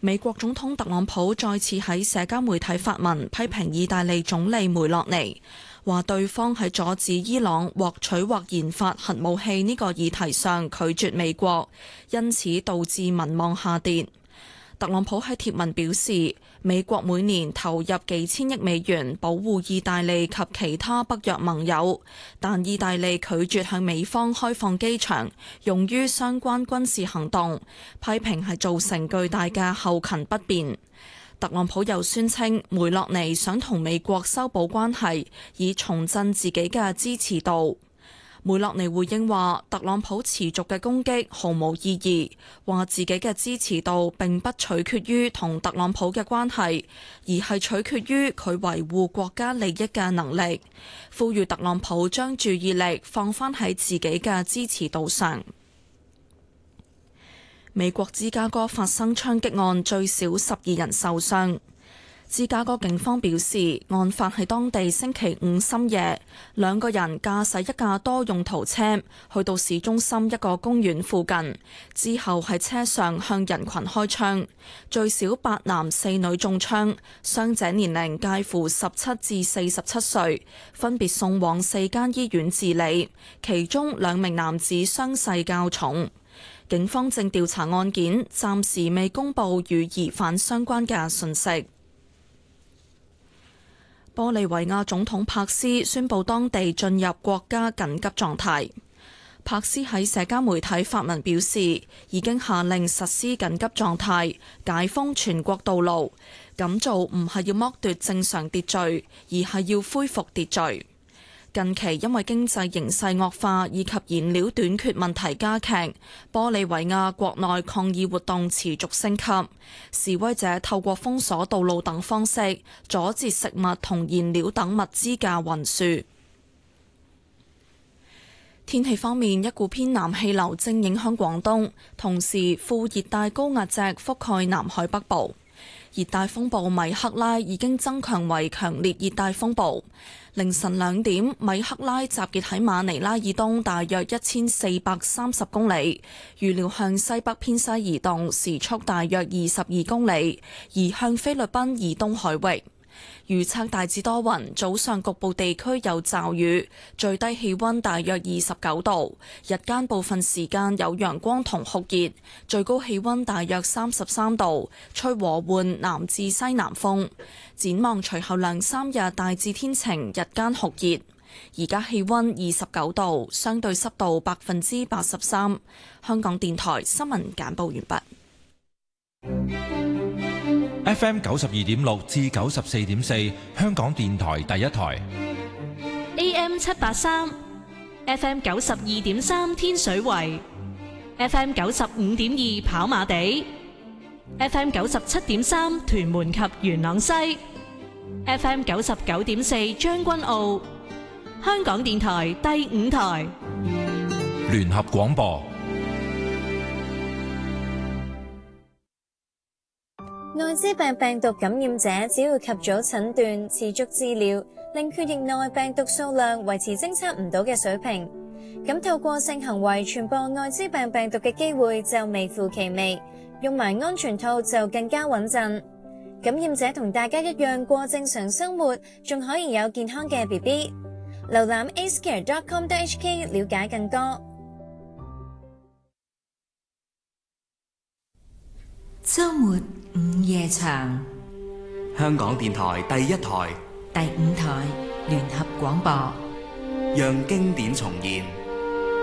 美國總統特朗普再次喺社交媒體發文批評意大利總理梅洛尼，話對方喺阻止伊朗獲取或研發核武器呢個議題上拒絕美國，因此導致民望下跌。特朗普喺貼文表示，美國每年投入幾千億美元保護意大利及其他北約盟友，但意大利拒絕向美方開放機場，用於相關軍事行動，批評係造成巨大嘅後勤不便。特朗普又宣稱，梅洛尼想同美國修補關係，以重振自己嘅支持度。梅洛尼回應話，特朗普持續嘅攻擊毫無意義，話自己嘅支持度並不取決於同特朗普嘅關係，而係取決於佢維護國家利益嘅能力，呼籲特朗普將注意力放返喺自己嘅支持度上。美國芝加哥發生槍擊案，最少12人受傷。芝加哥警方表示，案發喺當地星期五深夜，兩個人駕駛一架多用途車去到市中心一個公園附近，之後喺車上向人群開槍，最少8男4女中槍，傷者年齡介乎17至47歲，分別送往4間醫院治理，其中2名男子傷勢較重。警方正調查案件，暫時未公布與疑犯相關嘅訊息。玻利維亞總統帕斯宣布當地進入國家緊急狀態。帕斯喺社交媒體發文表示，已經下令實施緊急狀態，解封全國道路。咁做唔係要剝奪正常秩序，而係要恢復秩序。近期因為經濟形勢惡化以及燃料短缺問題加劇，玻利維亞國內抗議活動持續升級。示威者透過封鎖道路等方式，阻截食物同燃料等物資嘅運輸。天氣方面，一股偏南氣流正影響廣東，同時副熱帶高壓脊覆蓋南海北部。熱帶風暴米克拉已經增強為強烈熱帶風暴。凌晨2點，米克拉集結喺馬尼拉以東大約1430公里，預料向西北偏西移動，時速大約22公里，移向菲律賓以東海域。預測大致多雲，早上局部地區有驟雨，最低氣溫大約29度，日間部分時間有陽光同酷熱，最高氣溫大約33度，吹和緩南至西南風。展望隨後2-3日大致天晴，日間酷熱。而家氣溫29度，相對濕度83%。香港電台新聞簡報完畢。 FM 92.6至94.4，香港電台第一台。 AM 783 ，FM 92.3天水圍，FM 95.2跑馬地，FM 97.3屯門及元朗西，FM 99.4將軍澳。香港電台第5台聯合廣播。 艾滋病病毒感染者只要及早診斷、持續治療，令血液內病毒數量維持偵測唔到嘅水平，咁透過性行為傳播艾滋病病毒嘅機會就微乎其微，用埋安全套就更加穩陣。感染者同大家一樣過正常生活，仲可以有健康嘅 BB。瀏覽 acecare.com.hk 了解更多。 周末午夜場， 香港電台第一台、 第5台聯合廣播， 讓經典重現。